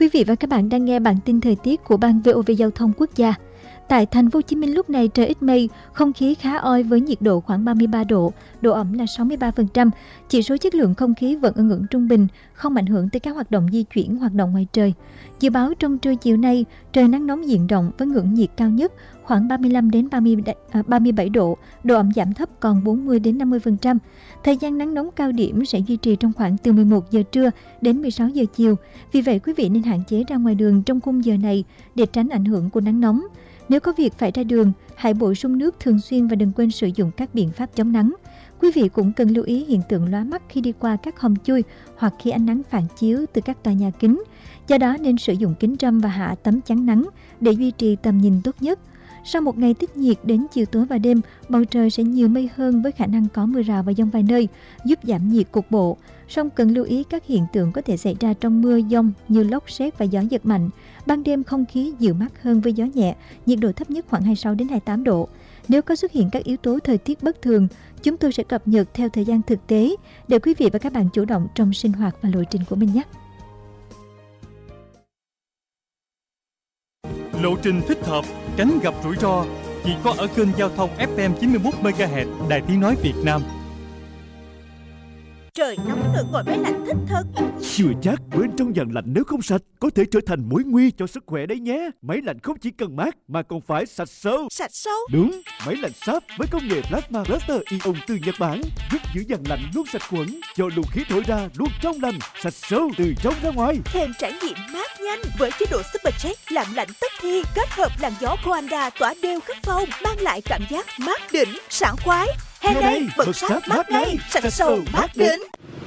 Quý vị và các bạn đang nghe bản tin thời tiết của Ban VOV Giao thông Quốc gia. Tại thành phố Hồ Chí Minh lúc này trời ít mây, không khí khá oi với nhiệt độ khoảng 33 độ, độ ẩm là 63%, chỉ số chất lượng không khí vẫn ở ngưỡng trung bình, không ảnh hưởng tới các hoạt động di chuyển, hoạt động ngoài trời. Dự báo trong trưa chiều nay, trời nắng nóng diện rộng với ngưỡng nhiệt cao nhất khoảng 35 đến 37 độ, độ ẩm giảm thấp còn 40 đến 50%. Thời gian nắng nóng cao điểm sẽ duy trì trong khoảng từ 11 giờ trưa đến 16 giờ chiều. Vì vậy, quý vị nên hạn chế ra ngoài đường trong khung giờ này để tránh ảnh hưởng của nắng nóng. Nếu có việc phải ra đường, hãy bổ sung nước thường xuyên và đừng quên sử dụng các biện pháp chống nắng. Quý vị cũng cần lưu ý hiện tượng lóa mắt khi đi qua các hầm chui hoặc khi ánh nắng phản chiếu từ các tòa nhà kính. Do đó nên sử dụng kính râm và hạ tấm chắn nắng để duy trì tầm nhìn tốt nhất. Sau một ngày tích nhiệt đến chiều tối và đêm, bầu trời sẽ nhiều mây hơn với khả năng có mưa rào và dông vài nơi, giúp giảm nhiệt cục bộ. Song cần lưu ý các hiện tượng có thể xảy ra trong mưa dông như lốc sét và gió giật mạnh. Ban đêm không khí dịu mát hơn với gió nhẹ, nhiệt độ thấp nhất khoảng 26 đến 28 độ. Nếu có xuất hiện các yếu tố thời tiết bất thường, chúng tôi sẽ cập nhật theo thời gian thực tế để quý vị và các bạn chủ động trong sinh hoạt và lộ trình của mình nhé. Lộ trình thích hợp, tránh gặp rủi ro chỉ có ở kênh giao thông FM 91 MHz Đài Tiếng nói Việt Nam. Trời nóng được ngồi máy lạnh thích thật. Chưa chắc bên trong dàn lạnh nếu không sạch có thể trở thành mối nguy cho sức khỏe đấy nhé. Máy lạnh không chỉ cần mát mà còn phải sạch sâu. Sạch sâu? Đúng, máy lạnh Sharp với công nghệ Plasma Cluster Ion từ Nhật Bản giúp giữ dàn lạnh luôn sạch khuẩn, cho luồng khí thổi ra luôn trong lành, sạch sâu từ trong ra ngoài. Thêm trải nghiệm mát nhanh với chế độ Supercheck làm lạnh tức thì, kết hợp làn gió Coanda tỏa đều khắp phòng, mang lại cảm giác mát đỉnh, sảng khoái. Hè này bật Sharp mát ngay, sạch sâu mát đỉnh.